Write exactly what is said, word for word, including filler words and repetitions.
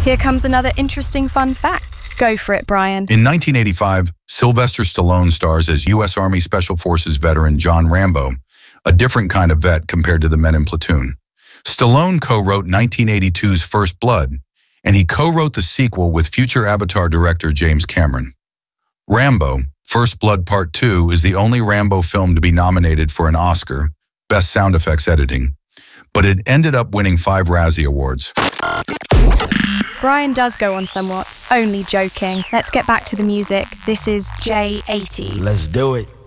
Here comes another interesting fun fact. Go for it, Brian. In nineteen eighty-five, Sylvester Stallone stars as U S Army Special Forces veteran John Rambo, a different kind of vet compared to the men in Platoon. Stallone co-wrote nineteen eighty-two's First Blood, and he co-wrote the sequel with future Avatar director James Cameron. Rambo, First Blood Part two is the only Rambo film to be nominated for an Oscar, Best Sound Effects Editing, but it ended up winning five Razzie Awards. Brian does go on somewhat. Only joking. Let's get back to the music. This is J eighty. Let's do it.